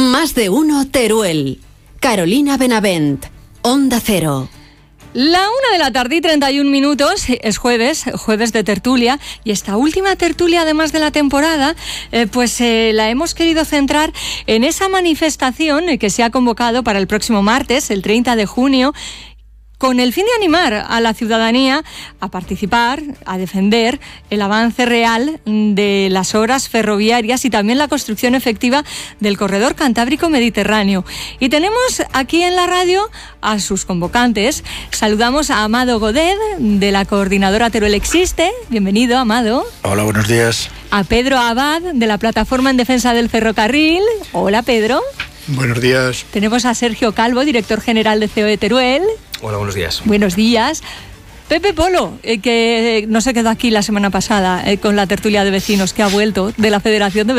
Más de uno Teruel. Carolina Benavent, Onda Cero. La 1:31 p.m, es jueves de tertulia, y esta última tertulia, además de la temporada, la hemos querido centrar en esa manifestación que se ha convocado para el próximo martes, el 30 de junio, con el fin de animar a la ciudadanía a participar, a defender el avance real de las obras ferroviarias y también la construcción efectiva del corredor cantábrico mediterráneo. Y tenemos aquí en la radio a sus convocantes. Saludamos a Amado Godet, de la coordinadora Teruel Existe. Bienvenido, Amado. Hola, buenos días. A Pedro Abad, de la Plataforma en Defensa del Ferrocarril. Hola, Pedro. Buenos días. Tenemos a Sergio Calvo, director general de COE Teruel. Hola, buenos días. Buenos días. Pepe Polo, que no se quedó aquí la semana pasada con la tertulia de vecinos, que ha vuelto de la Federación de